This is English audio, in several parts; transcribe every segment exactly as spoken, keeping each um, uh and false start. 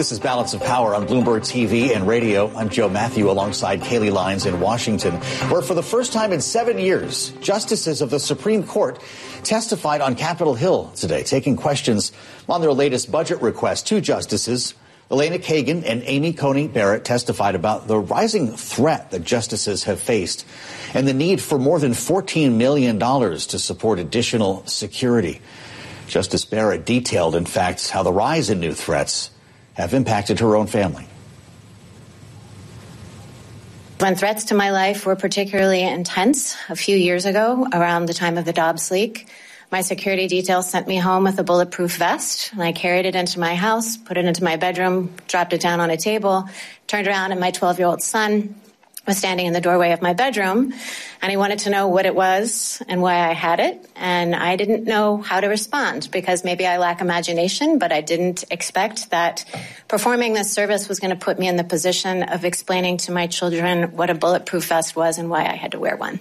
This is Balance of Power on Bloomberg T V and radio. I'm Joe Matthew alongside Kaylee Lyons in Washington, where for the first time in seven years, justices of the Supreme Court testified on Capitol Hill today, taking questions on their latest budget request. Two justices, Elena Kagan and Amy Coney Barrett, testified about the rising threat that justices have faced and the need for more than fourteen million dollars to support additional security. Justice Barrett detailed, in fact, how the rise in new threats have impacted her own family. When threats to my life were particularly intense a few years ago, around the time of the Dobbs leak, my security detail sent me home with a bulletproof vest, and I carried it into my house, put it into my bedroom, dropped it down on a table, turned around, and my twelve-year-old son was standing in the doorway of my bedroom, and he wanted to know what it was and why I had it, and I didn't know how to respond because maybe I lack imagination, but I didn't expect that performing this service was going to put me in the position of explaining to my children what a bulletproof vest was and why I had to wear one.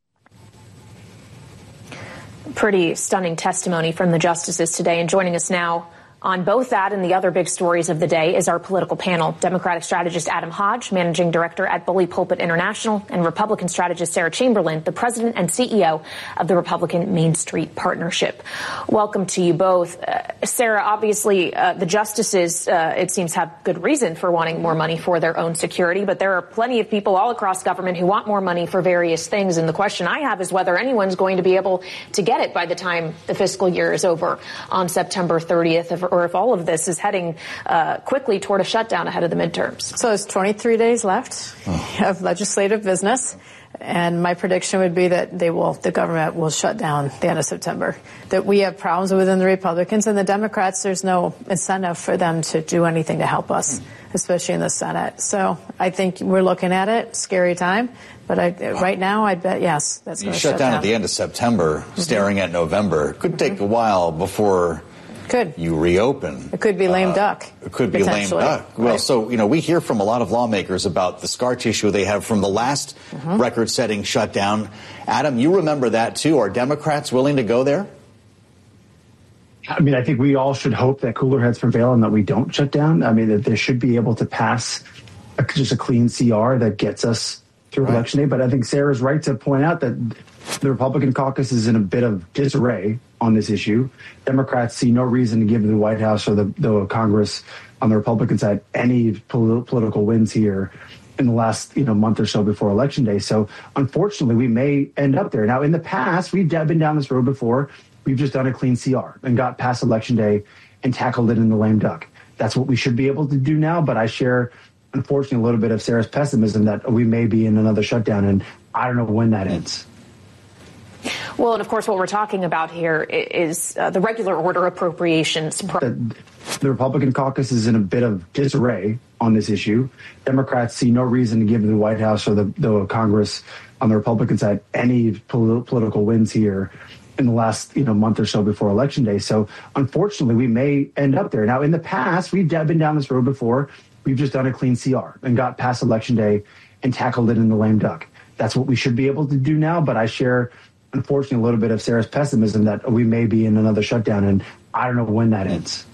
Pretty stunning testimony from the justices today, and joining us now on both that and the other big stories of the day is our political panel. Democratic strategist Adam Hodge, managing director at Bully Pulpit International, and Republican strategist Sarah Chamberlain, the president and C E O of the Republican Main Street Partnership. Welcome to you both. Uh, Sarah, obviously, uh, the justices, uh, it seems, have good reason for wanting more money for their own security, but there are plenty of people all across government who want more money for various things. And the question I have is whether anyone's going to be able to get it by the time the fiscal year is over on September thirtieth, or if all of this is heading uh, quickly toward a shutdown ahead of the midterms. So there's twenty-three days left oh. of legislative business, and my prediction would be that they will, the government will shut down the end of September. That we have problems within the Republicans and the Democrats. There's no incentive for them to do anything to help us, especially in the Senate. So I think we're looking at it. Scary time. But I, right now, I bet, yes, that's going to shut, shut down. down At the end of September, mm-hmm. staring at November. It could mm-hmm. take a while before Could. you reopen. It could be lame uh, duck. It could be lame duck. Well, right. so, you know, we hear from a lot of lawmakers about the scar tissue they have from the last mm-hmm. record-setting shutdown. Adam, you remember that, too. Are Democrats willing to go there? I mean, I think we all should hope that cooler heads prevail and that we don't shut down. I mean, that they should be able to pass a, just a clean C R that gets us through right. Election Day. But I think Sarah's right to point out that the Republican caucus is in a bit of disarray on this issue. Democrats see no reason to give the White House or the, the Congress on the Republican side any pol- political wins here in the last you know month or so before Election Day. So unfortunately, we may end up there. Now, in the past, we've been down this road before. We've just done a clean C R and got past Election Day and tackled it in the lame duck. That's what we should be able to do now. But I share, unfortunately, a little bit of Sarah's pessimism that we may be in another shutdown, and I don't know when that ends. Well, and of course, what we're talking about here is uh, the regular order appropriations. The, the Republican caucus is in a bit of disarray on this issue. Democrats see no reason to give the White House or the, the Congress on the Republican side any pol- political wins here in the last you know month or so before Election Day. So unfortunately, we may end up there. Now, in the past, we've been down this road before. We've just done a clean C R and got past Election Day and tackled it in the lame duck. That's what we should be able to do now. But I share, unfortunately, a little bit of Sarah's pessimism that we may be in another shutdown, and I don't know when that ends.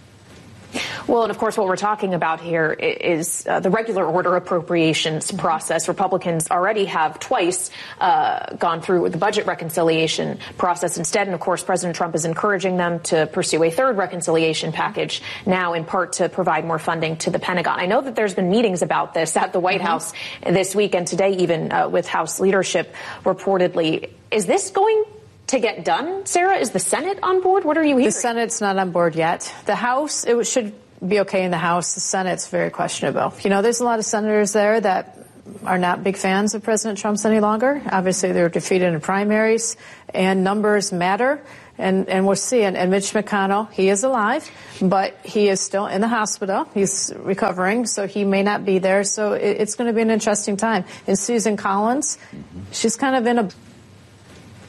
Well, and of course, what we're talking about here is uh, the regular order appropriations process. Republicans already have twice uh, gone through with the budget reconciliation process instead. And of course, President Trump is encouraging them to pursue a third reconciliation package now, in part to provide more funding to the Pentagon. I know that there's been meetings about this at the White mm-hmm. House this week and today, even uh, with House leadership reportedly. Is this going to get done, Sarah? Is the Senate on board? What are you hearing? The Senate's not on board yet. The House, it should be okay in the House. The Senate's very questionable. You know, there's a lot of senators there that are not big fans of President Trump's any longer. Obviously, they were defeated in primaries, and numbers matter. And, and we'll see. And, and Mitch McConnell, he is alive, but he is still in the hospital. He's recovering, so he may not be there. So it, it's going to be an interesting time. And Susan Collins, mm-hmm. she's kind of in a...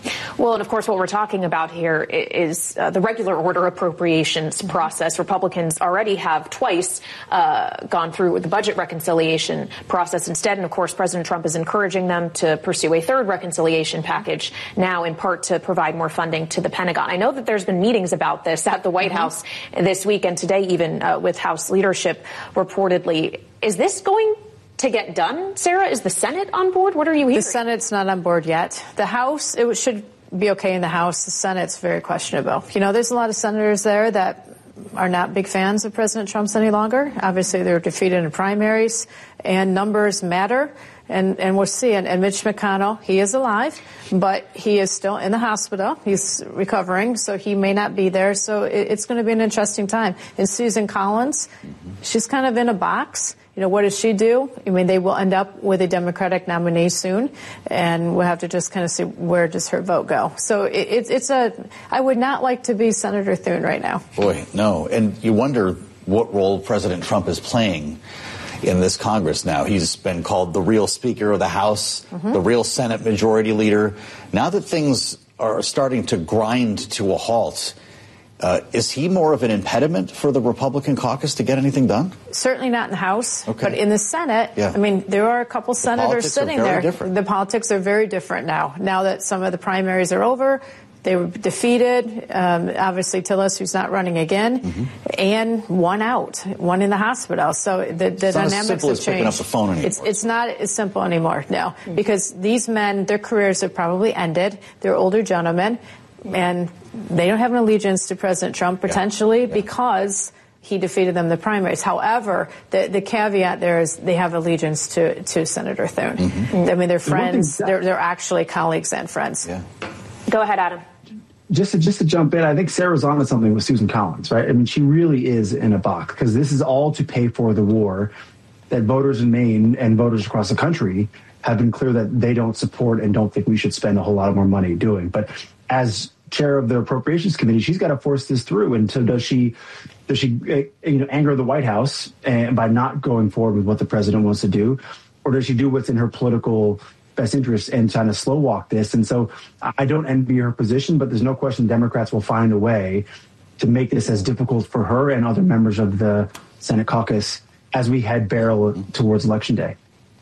Well, and of course, what we're talking about here is uh, the regular order appropriations process. Republicans already have twice uh, gone through with the budget reconciliation process instead. And of course, President Trump is encouraging them to pursue a third reconciliation package now, in part to provide more funding to the Pentagon. I know that there's been meetings about this at the White mm-hmm. House this week and today, even uh, with House leadership reportedly. Is this going to get done, Sarah? Is the Senate on board? What are you hearing? The Senate's not on board yet. The House, it should be okay in the House. The Senate's very questionable. You know, there's a lot of senators there that are not big fans of President Trump's any longer. Obviously, they were defeated in primaries, and numbers matter. And, and we'll see. And, and Mitch McConnell, he is alive, but he is still in the hospital. He's recovering, so he may not be there. So it, it's going to be an interesting time. And Susan Collins, she's kind of in a box. You know, what does she do? I mean, they will end up with a Democratic nominee soon, and we'll have to just kind of see where does her vote go. So it, it, it's a, I would not like to be Senator Thune right now. Boy, no. And you wonder what role President Trump is playing in this Congress now. He's been called the real Speaker of the House, mm-hmm. the real Senate Majority Leader. Now that things are starting to grind to a halt, Uh, is he more of an impediment for the Republican caucus to get anything done? Certainly not in the House, okay. but in the Senate, yeah. I mean, there are a couple the senators sitting there. Different. The politics are very different now. Now that some of the primaries are over, they were defeated. Um, obviously, Tillis, who's not running again, mm-hmm. and one out, one in the hospital. So the, the it's dynamics not as simple have as changed. Picking up the phone anymore. It's, it's not as simple anymore, no, mm-hmm. because these men, their careers have probably ended. They're older gentlemen. And they don't have an allegiance to President Trump, potentially, yeah. Yeah. because he defeated them in the primaries. However, the, the caveat there is they have allegiance to, to Senator Thune. Mm-hmm. I mean, they're friends. They're, they're actually colleagues and friends. Yeah. Go ahead, Adam. Just to, just to jump in, I think Sarah's on to something with Susan Collins, right? I mean, she really is in a box because this is all to pay for the war that voters in Maine and voters across the country have been clear that they don't support and don't think we should spend a whole lot of more money doing. But as chair of the Appropriations Committee, she's got to force this through. And so does she, does she, you know, anger the White House and by not going forward with what the president wants to do? Or does she do what's in her political best interest and trying to slow walk this? And so I don't envy her position, but there's no question Democrats will find a way to make this as difficult for her and other members of the Senate caucus as we head barrel towards Election Day.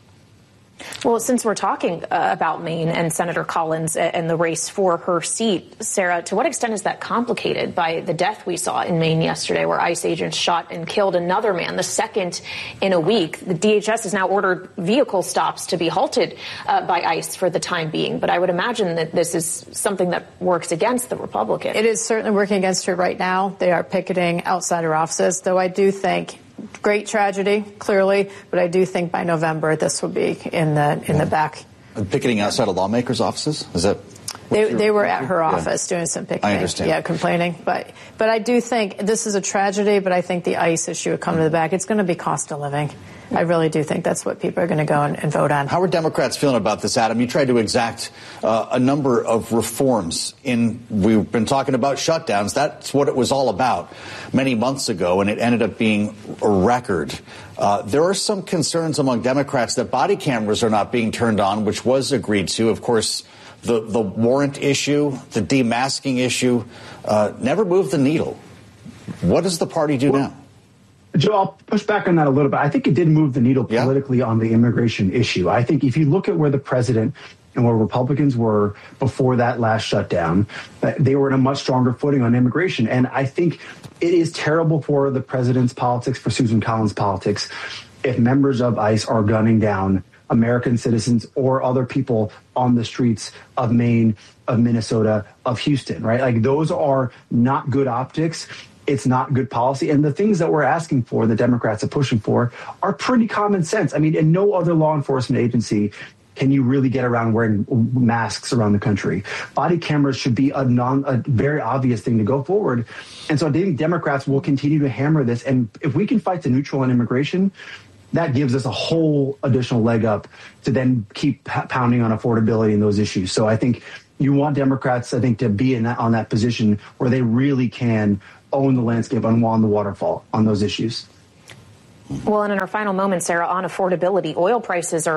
Well, since we're talking uh, about Maine and Senator Collins and the race for her seat, Sarah, to what extent is that complicated by the death we saw in Maine yesterday, where ICE agents shot and killed another man, the second in a week? The D H S has now ordered vehicle stops to be halted uh, by ICE for the time being. But I would imagine that this is something that works against the Republican. It is certainly working against her right now. They are picketing outside her offices, though I do think great tragedy, clearly, but I do think by November this will be in the in yeah. the back. Picketing outside of lawmakers' offices? Is that? They, they were at her office yeah. doing some picketing. I understand. Yeah, complaining. But but I do think this is a tragedy, but I think the ICE issue would come to the back. It's going to be cost of living. I really do think that's what people are going to go and, and vote on. How are Democrats feeling about this, Adam? You tried to exact uh, a number of reforms. In we've been talking about shutdowns. That's what it was all about many months ago, and it ended up being a record. Uh, there are some concerns among Democrats that body cameras are not being turned on, which was agreed to. Of course, the, the warrant issue, the demasking issue, uh, never moved the needle. What does the party do well, now? Joe, I'll push back on that a little bit. I think it did move the needle politically yeah. on the immigration issue. I think if you look at where the president and where Republicans were before that last shutdown, they were in a much stronger footing on immigration. And I think it is terrible for the president's politics, for Susan Collins' politics, if members of ICE are gunning down American citizens or other people on the streets of Maine, of Minnesota, of Houston, right? Like those are not good optics. It's not good policy. And the things that we're asking for, the Democrats are pushing for, are pretty common sense. I mean, in no other law enforcement agency can you really get around wearing masks around the country. Body cameras should be a non, a very obvious thing to go forward. And so I think Democrats will continue to hammer this. And if we can fight the neutral on immigration, that gives us a whole additional leg up to then keep pounding on affordability and those issues. So I think you want Democrats, I think, to be in that, on that position where they really can own the landscape, unwind the waterfall on those issues. Well, and in our final moment, Sarah, on affordability, oil prices are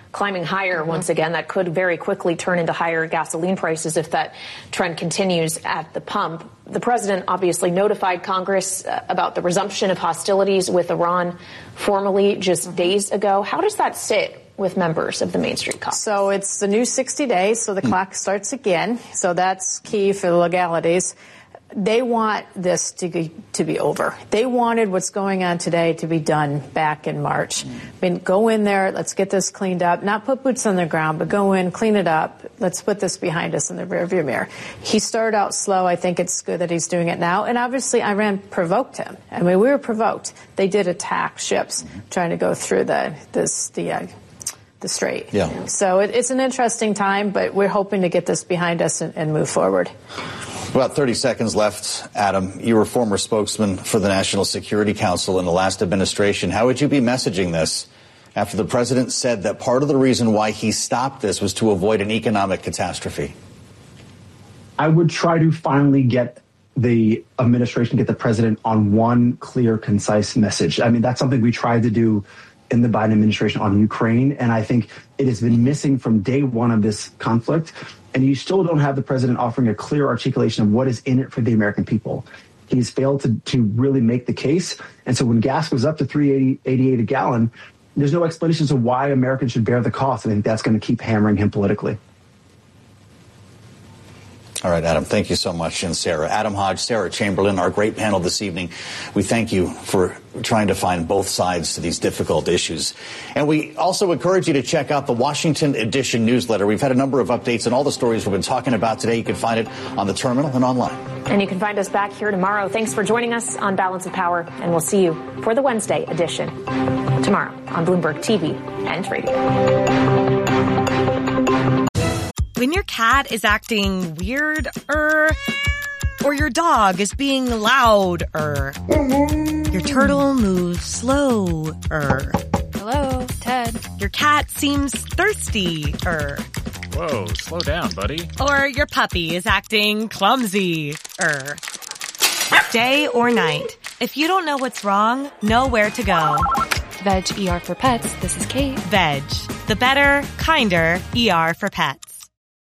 climbing higher once again. That could very quickly turn into higher gasoline prices if that trend continues at the pump. The president obviously notified Congress uh, about the resumption of hostilities with Iran formally just mm-hmm. days ago. How does that sit with members of the Main Street Caucus? So it's the new sixty days, so the mm. clock starts again. So that's key for the legalities. They want this to be, to be over. They wanted what's going on today to be done back in March. Mm. I mean, go in there, let's get this cleaned up, not put boots on the ground, but go in, clean it up. Let's put this behind us in the rearview mirror. He started out slow. I think it's good that he's doing it now. And obviously, Iran provoked him. I mean, we were provoked. They did attack ships mm-hmm. trying to go through the, this, the, uh, the strait. Yeah. So it, it's an interesting time, but we're hoping to get this behind us and, and move forward. About thirty seconds left, Adam. You were former spokesman for the National Security Council in the last administration. How would you be messaging this after the president said that part of the reason why he stopped this was to avoid an economic catastrophe? I would try to finally get the administration, get the president on one clear, concise message. I mean, that's something we tried to do in the Biden administration on Ukraine, and I think it has been missing from day one of this conflict. And you still don't have the president offering a clear articulation of what is in it for the American people. He's failed to, to really make the case. And so when gas goes up to three eighty-eight a gallon, there's no explanation as to why Americans should bear the cost. I think that's going to keep hammering him politically. All right, Adam, thank you so much. And Sarah, Adam Hodge, Sarah Chamberlain, our great panel this evening. We thank you for trying to find both sides to these difficult issues. And we also encourage you to check out the Washington Edition newsletter. We've had a number of updates on all the stories we've been talking about today. You can find it on the terminal and online. And you can find us back here tomorrow. Thanks for joining us on Balance of Power, and we'll see you for the Wednesday edition tomorrow on Bloomberg T V and radio. When your cat is acting weird-er, or your dog is being loud-er, your turtle moves slow-er. Hello, Ted. Your cat seems thirsty-er. Whoa, slow down, buddy. Or your puppy is acting clumsy-er. Day or night, if you don't know what's wrong, know where to go. Veg E R for Pets, this is Kate. Veg, the better, kinder E R for pets.